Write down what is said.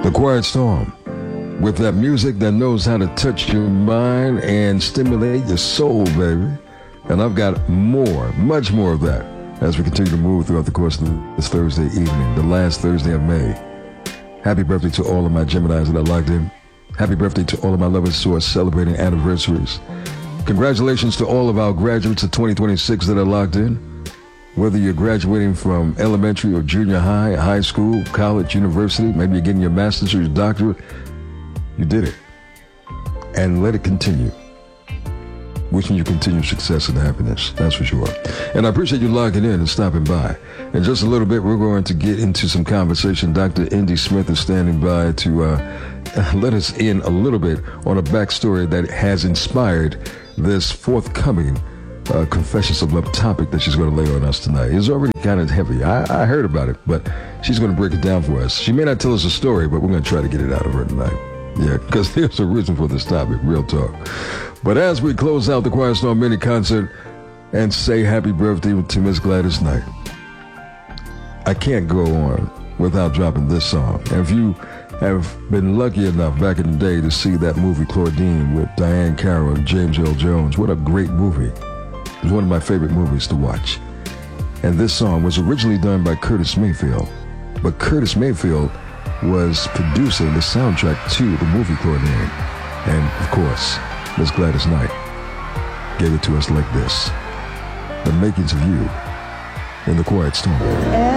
The Quiet Storm, with that music that knows how to touch your mind and stimulate your soul, baby. And I've got more, much more of that as we continue to move throughout the course of this Thursday evening, the last Thursday of May. Happy birthday to all of my Geminis that are locked in. Happy birthday to all of my lovers who are celebrating anniversaries. Congratulations to all of our graduates of 2026 that are locked in. Whether you're graduating from elementary or junior high, high school, college, university, maybe you're getting your master's or your doctorate, you did it. And let it continue. Wishing you continued success and happiness, that's for sure. And I appreciate you logging in and stopping by. In just a little bit, we're going to get into some conversation. Dr. Indy Smith is standing by to let us in a little bit on a backstory that has inspired this forthcoming Confessions of Love topic that she's going to lay on us tonight. It's already kind of heavy. I heard about it, but she's going to break it down for us. She may not tell us a story, but we're going to try to get it out of her tonight. Yeah, because there's a reason for this topic, real talk. But as we close out the Quiet Storm mini concert and say happy birthday to Miss Gladys Knight, I can't go on without dropping this song. And if you have been lucky enough back in the day to see that movie Claudine with Diane Carroll and James Earl Jones, what a great movie. It was one of my favorite movies to watch. And this song was originally done by Curtis Mayfield. But Curtis Mayfield was producing the soundtrack to the movie Claudine. And of course, Miss Gladys Knight gave it to us like this. The makings of you in the Quiet Storm.